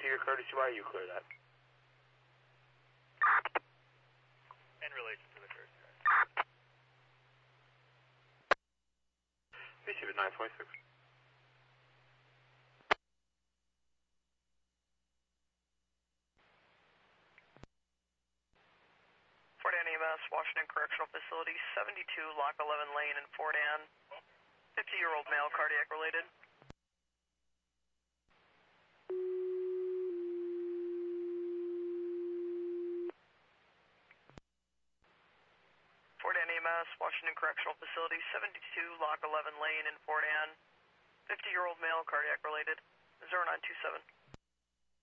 to your courtesy wire, you clear that. In relation to the courtesy wire. Receive at 926. Fort Ann EMS, Washington Correctional Facility, 72 Lock 11 Lane in Fort Ann. 50-year-old male, cardiac related. Fort Ann EMS, Washington Correctional Facility, 72 Lock 11 Lane in Fort Ann. 50-year-old male, cardiac related. 0927.